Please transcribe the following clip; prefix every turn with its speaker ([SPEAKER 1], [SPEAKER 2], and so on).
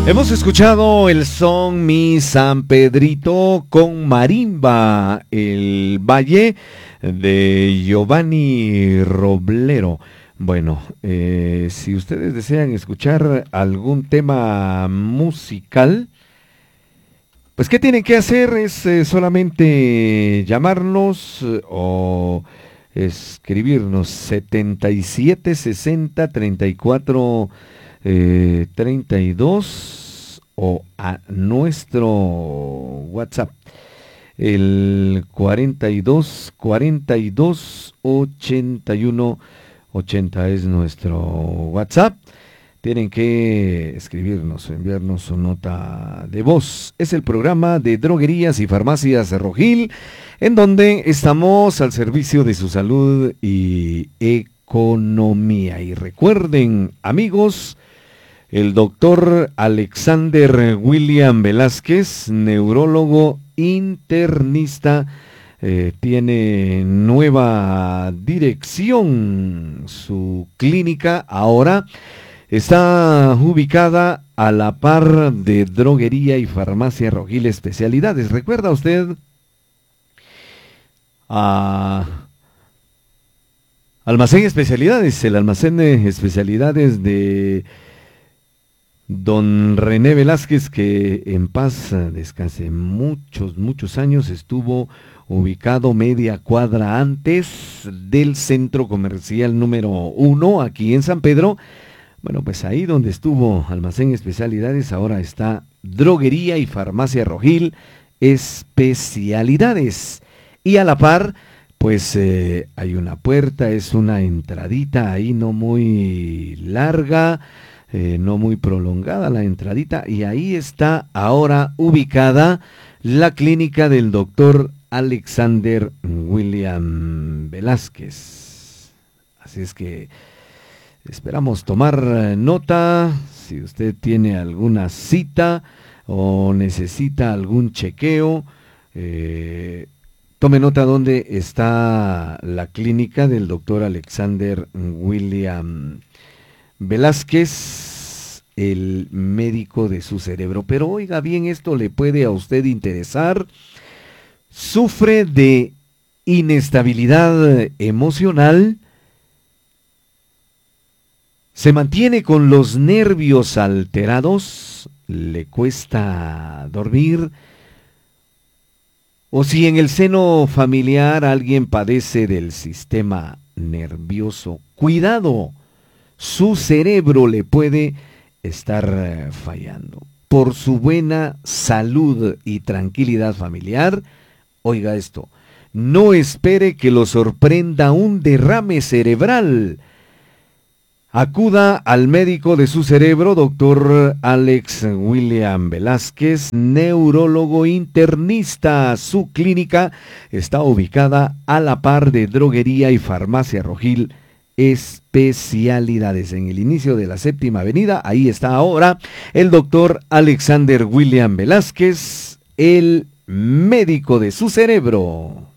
[SPEAKER 1] Hemos escuchado el son Mi San Pedrito con marimba, el Valle de Giovanni Roblero. Bueno, si ustedes desean escuchar algún tema musical, pues ¿qué tienen que hacer? Es solamente llamarnos o escribirnos 77 60 34 32 o a nuestro WhatsApp el 42 42 81 80 es nuestro WhatsApp. Tienen que escribirnos, enviarnos su nota de voz. Es el programa de Droguerías y Farmacias Rogil, en donde estamos al servicio de su salud y economía. Y recuerden, amigos, el doctor Alexander William Velázquez, neurólogo internista, tiene nueva dirección. Su clínica ahora está ubicada a la par de Droguería y Farmacia Rogil Especialidades. ¿Recuerda usted Almacén Especialidades? El almacén de especialidades de don René Velázquez, que en paz descanse, muchos años estuvo ubicado media cuadra antes del centro comercial número 1 aquí en San Pedro. Bueno, pues ahí donde estuvo Almacén Especialidades, ahora está Droguería y Farmacia Rogil Especialidades. Y a la par, pues hay una puerta, es una entradita ahí no muy larga, no muy prolongada la entradita, y ahí está ahora ubicada la clínica del doctor Alexander William Velázquez. Así es que esperamos tomar nota. Si usted tiene alguna cita o necesita algún chequeo, tome nota dónde está la clínica del doctor Alexander William Velázquez, el médico de su cerebro. Pero oiga bien, esto le puede a usted interesar. Sufre de inestabilidad emocional, se mantiene con los nervios alterados, le cuesta dormir, o si en el seno familiar alguien padece del sistema nervioso, cuidado, su cerebro le puede estar fallando. Por su buena salud y tranquilidad familiar, oiga esto, no espere que lo sorprenda un derrame cerebral. Acuda al médico de su cerebro, doctor Alex William Velázquez, neurólogo internista. Su clínica está ubicada a la par de Droguería y Farmacia Rogil Especialidades, en el inicio de la Séptima Avenida. Ahí está ahora el doctor Alexander William Velázquez, el médico de su cerebro.